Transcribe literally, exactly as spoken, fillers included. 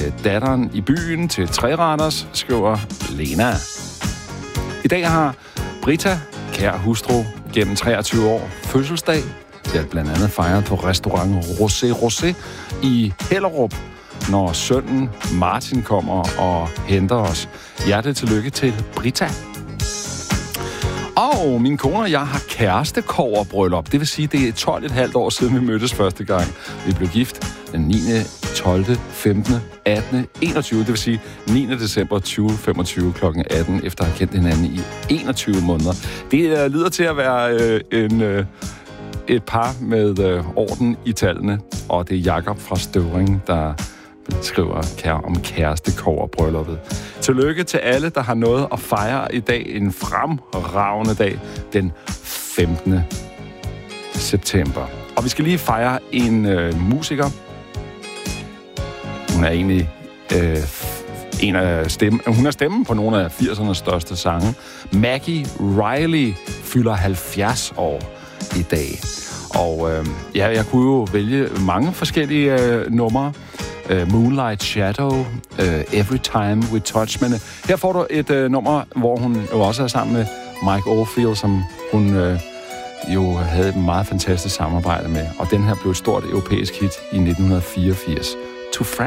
med datteren i byen til treretters, skriver Lena. I dag har Britta, kær hustru, gennem treogtyve år fødselsdag. Det er blandt andet fejret på restaurant Rosé Rosé i Hellerup, når sønnen Martin kommer og henter os. Hjertelig tillykke til Britta. Og min kone og jeg har kærestekoverbryllup. Det vil sige, det er tolv komma fem år siden, vi mødtes første gang. Vi blev gift den niende, tolvte, femtende, attende, enogtyvende. Det vil sige niende december tyve femogtyve klokken atten, efter at have kendt hinanden i enogtyve måneder. Det lyder til at være øh, en, øh, et par med øh, orden i tallene. Og det er Jakob fra Støvring, der skriver kære om kærestekoverbrylluppet. Tillykke til alle, der har noget at fejre i dag. En fremragende dag, den femtende september. Og vi skal lige fejre en øh, musiker. Hun er egentlig øh, en af stemme, hun er stemmen på nogle af firsernes største sange. Maggie Riley fylder halvfjerds år i dag. Og øh, ja, jeg kunne jo vælge mange forskellige øh, numre. Uh, Moonlight Shadow, uh, Every Time We Touch. Men uh, her får du et uh, nummer, hvor hun jo også er sammen med Mike Oldfield, som hun uh, jo havde et meget fantastisk samarbejde med. Og den her blev et stort europæisk hit i nitten fireogfirs. To